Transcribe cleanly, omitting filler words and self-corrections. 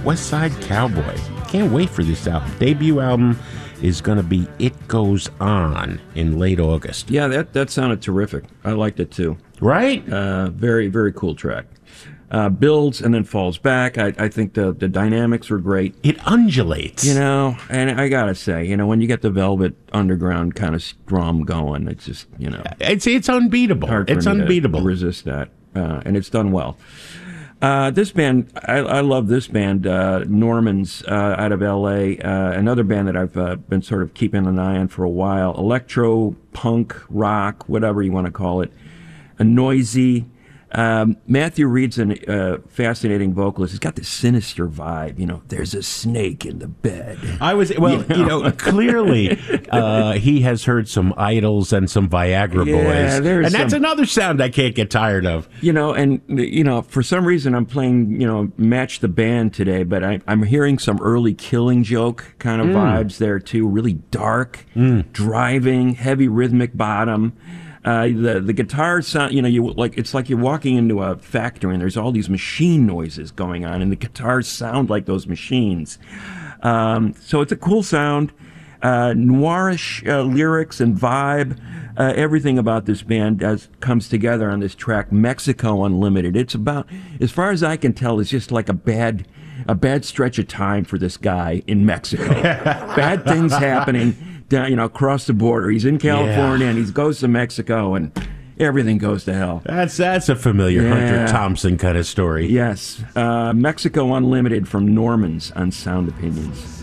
West Side Cowboy. Can't wait for this album. Debut album is going to be It Goes On in late August. Yeah, that sounded terrific. I liked it too. Right? Very, very cool track. Builds and then falls back. I think the dynamics were great. It undulates. You know, and I gotta say, you know, when you get the Velvet Underground kind of strum going, it's just, you know, It's unbeatable. hard for It's me to unbeatable. resist that. And it's done well. This band, I love this band, Normans out of L.A., another band that I've been sort of keeping an eye on for a while. Electro, punk, rock, whatever you want to call it. A noisy. Matthew Reed's a fascinating vocalist. He's got this sinister vibe. You know, there's a snake in the bed. Clearly, he has heard some Idols and some Viagra Boys. And that's another sound I can't get tired of. You know, and, you know, for some reason I'm playing, you know, Match the Band today, but I'm hearing some early Killing Joke kind of vibes there, too. Really dark, driving, heavy rhythmic bottom. The guitar sound, you know, it's like you're walking into a factory and there's all these machine noises going on, and the guitars sound like those machines. So it's a cool sound, noirish lyrics and vibe. Everything about this band comes together on this track, Mexico Unlimited. It's about, as far as I can tell, it's just like a bad stretch of time for this guy in Mexico. Bad things happening down, you know, across the border. He's in California and he goes to Mexico and everything goes to hell. That's a familiar Hunter Thompson kind of story. Yes. Mexico Unlimited from Normans on Sound Opinions.